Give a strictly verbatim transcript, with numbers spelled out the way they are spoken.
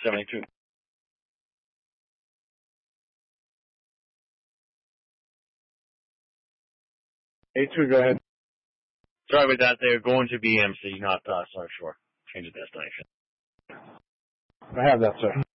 seventy-two. A two, go ahead. Sorry about that. They're going to B M C, not uh, South Shore. Change of destination. I have that, sir.